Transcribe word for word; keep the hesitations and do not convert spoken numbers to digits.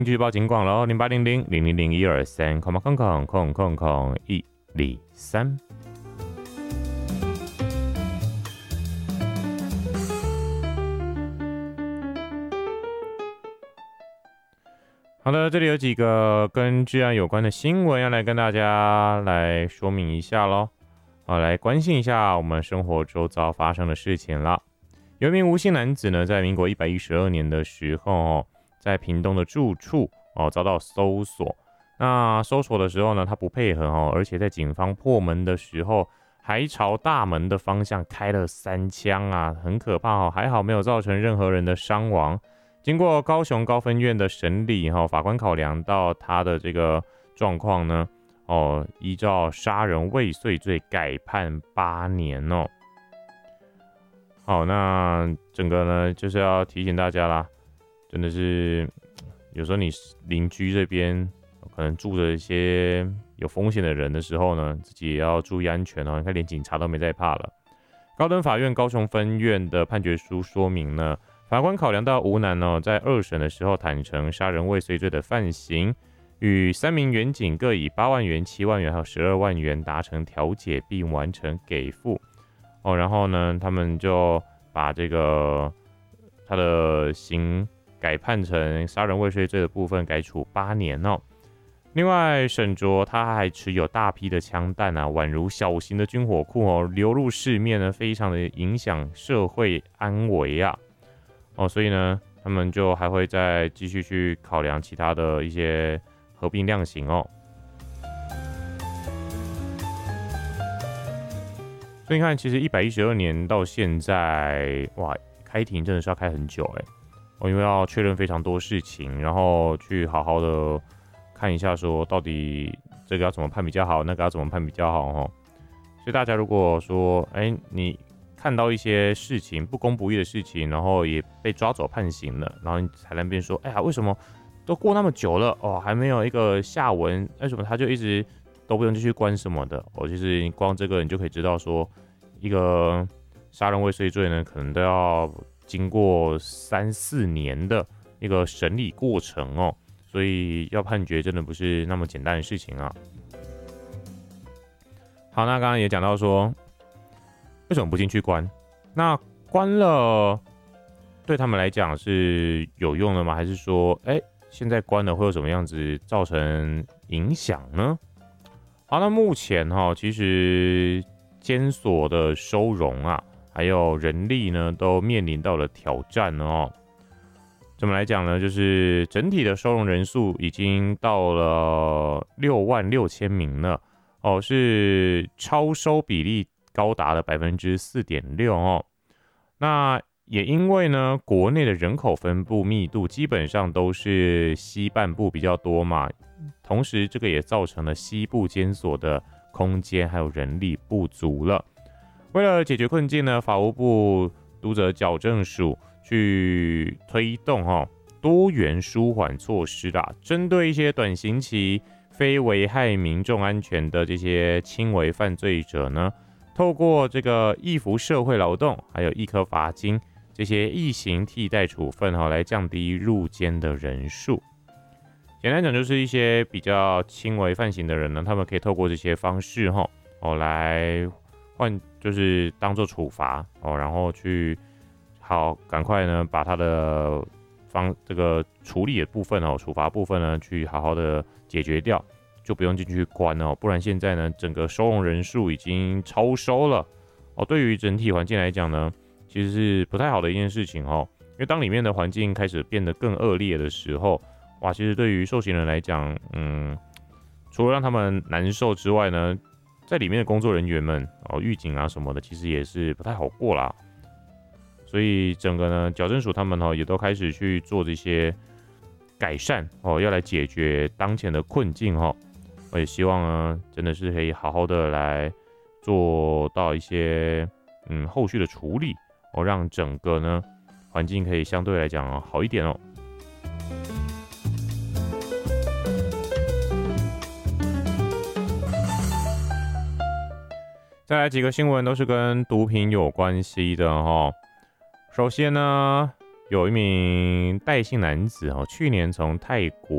举报警广喽，零八零零零零零一二三，空空空空空空一二三。好的，这里有几个跟治安有关的新闻要来跟大家来说明一下咯，啊，来关心一下我们生活周遭发生的事情了。有一名吴姓男子呢，在民国一百一十二年的时候哦，在屏东的住处哦遭到搜索。那搜索的时候呢，他不配合哦，而且在警方破门的时候，还朝大门的方向开了三枪啊，很可怕哦。还好没有造成任何人的伤亡。经过高雄高分院的审理哈，法官考量到他的这个状况呢，哦，依照杀人未遂罪改判八年哦。好，那整个呢就是要提醒大家啦，真的是有时候你邻居这边可能住着一些有风险的人的时候呢，自己也要注意安全哦。你看连警察都没在怕了。高等法院高雄分院的判决书说明呢，法官考量到吴男哦，在二审的时候坦承杀人未遂罪的犯行，与三名员警各以八万元、七万元还有十二万元达成调解，并完成给付哦。然后呢，他们就把这个他的刑改判成杀人未遂罪的部分改处八年哦。另外，沈卓他还持有大批的枪弹啊，宛如小型的军火库哦，流入市面呢，非常的影响社会安危啊。哦，所以呢，他们就还会再继续去考量其他的一些合并量刑哦。所以你看，其实一百一十二年到现在，哇，开庭真的是要开很久哎，哦，因为要确认非常多事情，然后去好好的看一下，说到底这个要怎么判比较好，那个要怎么判比较好哦。所以大家如果说，哎，你看到一些事情不公不义的事情，然后也被抓走判刑了，然后你才能辩说，哎呀，为什么都过那么久了哦，还没有一个下文，为什么他就一直都不用继续关什么的？哦，其实你光这个你就可以知道说，一个杀人未遂罪呢，可能都要经过三四年的一个审理过程哦，所以要判决真的不是那么简单的事情啊。好，那刚刚也讲到说，为什么不进去关？那关了对他们来讲是有用的吗？还是说，哎、欸，现在关了会有什么样子造成影响呢？好，那目前哈，其实监所的收容啊，还有人力呢，都面临到了挑战了哦。怎么来讲呢？就是整体的收容人数已经到了六万六千名了哦，是超收比例高达了百分之四点六哦。那也因为呢，国内的人口分布密度基本上都是西半部比较多嘛，同时这个也造成了西部监所的空间还有人力不足了。为了解决困境呢，法务部读者矫正署去推动哈、哦、多元舒缓措施啦，针对一些短刑期非危害民众安全的这些轻微犯罪者呢，透过这个易服社会劳动，还有易科罚金这些易刑替代处分哈、哦，来降低入监的人数。简单讲，就是一些比较轻微犯行的人呢，他们可以透过这些方式哈、哦，来换就是当做处罚哦，然后去好赶快呢把他的方这个处理的部分哦，处罚部分呢去好好的解决掉，就不用进去关哦，不然现在呢整个收容人数已经超收了哦，对于整体环境来讲呢，其实是不太好的一件事情哦，因为当里面的环境开始变得更恶劣的时候，哇，其实对于受刑人来讲，嗯，除了让他们难受之外呢，在里面的工作人员们哦，狱警啊什么的，其实也是不太好过啦。所以整个呢，矫正署他们哦也都开始去做这些改善哦，要来解决当前的困境哦。我也希望呢，真的是可以好好的来做到一些嗯后续的处理哦，让整个呢环境可以相对来讲好一点哦。再来几个新闻都是跟毒品有关系的哦。首先呢，有一名戴姓男子哦，去年从泰国